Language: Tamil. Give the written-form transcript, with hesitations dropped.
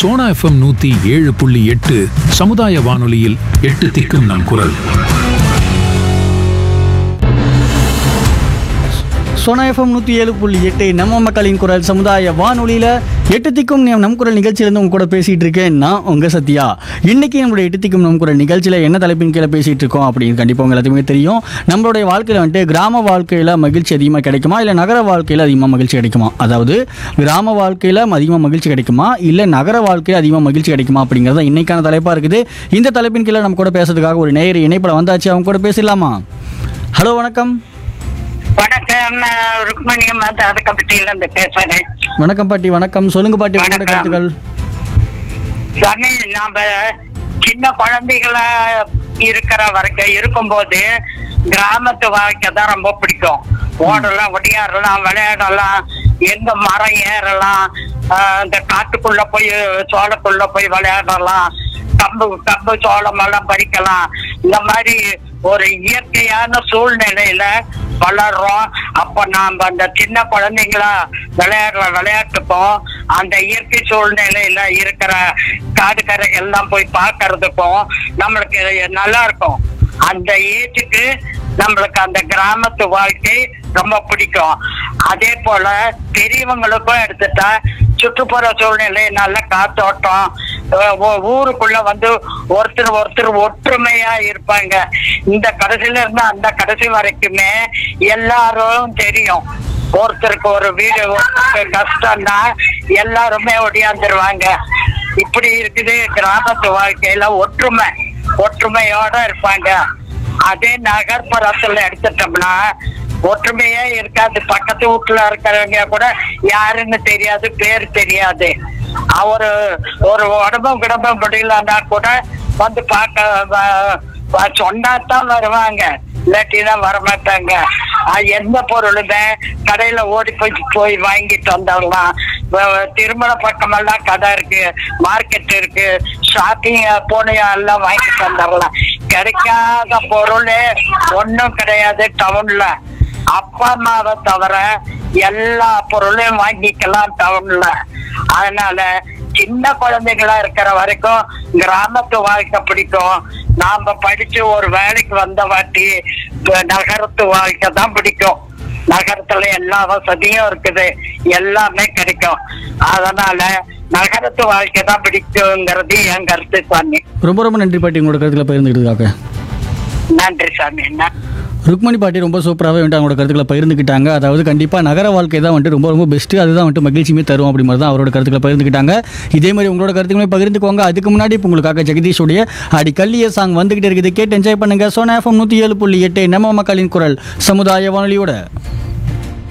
சோனா எஃப்எம் 107.8 சமுதாய வானொலியில் 8 திக்கும் நம் குரல். சோனா எஃப்எம் 107.8 நம்ம மக்களின் குரல் சமுதாய வானொலியில் 8 திக்கும் நம் குரல் நிகழ்ச்சியிலேருந்து உங்க கூட பேசிகிட்டு இருக்கேன் நான் உங்கள் சத்யா. இன்றைக்கி நம்மளுடைய 8 திக்கும் நம் குரல் நிகழ்ச்சியில் என்ன தலைப்பின் கீழே பேசிகிட்டு இருக்கோம் அப்படின்னு கண்டிப்பாக உங்கள் எல்லாத்துக்குமே தெரியும். நம்மளுடைய வாழ்க்கையில் வந்துட்டு கிராம வாழ்க்கையில் மகிழ்ச்சி அதிகமாக கிடைக்குமா இல்லை நகர வாழ்க்கையில் அதிகமாக மகிழ்ச்சி கிடைக்குமா, அதாவது கிராம வாழ்க்கையில் அதிகமாக மகிழ்ச்சி கிடைக்குமா இல்லை நகர வாழ்க்கையில் அதிகமாக மகிழ்ச்சி கிடைக்குமா அப்படிங்கிறத இன்றைக்கான தலைப்பாக இருக்குது. இந்த தலைப்பின் கீழே நம்ம கூட பேசுறதுக்காக ஒரு நேயர் இணைப்பில் வந்தாச்சு. அவங்க கூட பேசலாமா? ஹலோ, வணக்கம். வணக்கம், ருக்மணி அதுக்கப்பட்டியிலிருந்து பேசுறேன். வணக்கம் பாட்டி. வணக்கம், சொல்லுங்க பாட்டி உங்களோட கருத்துக்கள். சாமி, நாம சின்ன குழந்தைகளா இருக்கிற வரைக்கும் இருக்கும்போது கிராமத்து வாழ்க்கை தான் ரொம்ப பிடிக்கும். ஓடலாம், ஒடியாடலாம், விளையாடலாம், எங்க மரம் ஏறலாம், இந்த காட்டுக்குள்ள போய் சோளக்குள்ள போய் விளையாடலாம், கம்பு சோளம் எல்லாம் பறிக்கலாம். இந்த மாதிரி ஒரு இயற்கையான சூழ்நிலையில வளர்றோம். அப்ப நாம அந்த சின்ன குழந்தைங்களா விளையாடுற விளையாட்டுக்கும் அந்த இயற்கை சூழ்நிலையில இருக்கிற காடுகரை எல்லாம் போய் பார்க்கறதுக்கும் நம்மளுக்கு நல்லா இருக்கும். அந்த ஏஜுக்கு நம்மளுக்கு அந்த கிராமத்து வாழ்க்கை ரொம்ப பிடிக்கும். அதே போல பெரியவங்களுக்கும் எடுத்துட்டா சுற்றுப்புற சூழ்நிலை நல்ல காத்தோட்டம், ஊருக்குள்ள ஒருத்தர் ஒற்றுமையா இருப்பாங்க. இந்த கடைசியில இருந்து அந்த கடைசி வரைக்குமே எல்லாரும் தெரியும். ஒருத்தருக்கு ஒரு வீடு கஷ்டம்னா எல்லாருமே ஒடியாந்துருவாங்க. இப்படி இருக்குது கிராமத்து வாழ்க்கையில ஒற்றுமையோட இருப்பாங்க. அதே நகர்ப்புறத்துல எடுத்துட்டோம்னா ஒற்றுமையே இருக்காது. பக்கத்து வீட்டுல இருக்கிறவங்க கூட யாருன்னு தெரியாது, பேர் தெரியாது. ஒரு உடம்பம் முடியலன்னா கூட வந்து பார்க்க சொன்னாதான் வருவாங்க, இல்லாட்டிதான் வரமாட்டாங்க. எந்த பொருளுமே கடையில ஓடி போய் வாங்கிட்டு வந்துடலாம். திருமண பக்கமெல்லாம் கடை இருக்கு, மார்க்கெட் இருக்கு, ஷாப்பிங் போனையா எல்லாம் வாங்கிட்டு வந்துடலாம். கிடைக்காத பொருளே ஒன்றும் கிடையாது டவுன்ல. அப்பா அம்மாவை தவிர எல்லா பொருளையும் வாங்கிக்கலாம் டவுன்ல. அதனால சின்ன குழந்தைகளா இருக்கிற வரைக்கும் கிராமத்து வாழ்க்கை பிடிக்கும். நாம படிச்சு ஒரு வேலைக்கு வந்த வாட்டி நகரத்து வாழ்க்கை தான் பிடிக்கும். நகரத்துல எல்லா வசதியும் இருக்குது, எல்லாமே கிடைக்கும். அதனால நகரத்து வாழ்க்கை தான் பிடிக்குங்கிறது என் கருத்து சாமி. ரொம்ப ரொம்ப நன்றி பாட்டி உங்களோட கருத்துல பகிர்ந்துக்கிட்டதுக்காக. நன்றி சாமி. ருக்மணி பாட்டி ரொம்ப சூப்பராகவே வந்துட்டு அவங்களோட கருத்துக்களை பகிர்ந்துக்கிட்டாங்க. அதாவது கண்டிப்பாக நகர வாழ்க்கை தான் வந்துட்டு ரொம்ப ரொம்ப பெஸ்ட்டு, அதுதான் வந்துட்டு மகிழ்ச்சியுமே தரும் அப்படி மாதிரி தான் அவரோட கருத்துக்களை பகிர்ந்துக்கிட்டாங்க. இதே மாதிரி உங்களோட கருத்துக்களை பகிர்ந்துக்குவாங்க. அதுக்கு முன்னாடி இப்போ உங்களுக்காக ஜெகதீஷுடைய அடிக்கல்லிய சாங் வந்துகிட்டே இருக்குது, கேட்டு என்ஜாய் பண்ணுங்க. சோனா எஃப்எம் 107.8 நம்ம மக்களின் குரல் சமுதாய வானொலியோட.